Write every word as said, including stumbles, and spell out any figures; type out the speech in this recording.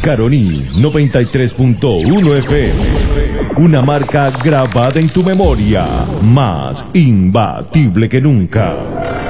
Caroní noventa y tres punto uno F M. Una marca grabada en tu memoria, más imbatible que nunca.